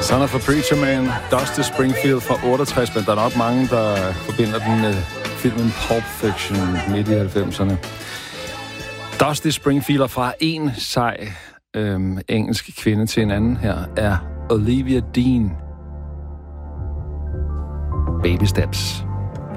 Son of a Preacher Man, Dusty Springfield fra 68, men der er nok mange, der forbinder den med filmen Pulp Fiction midt i 90'erne. Dusty Springfield fra en sej engelsk kvinde til en anden her er Olivia Dean. Baby Steps.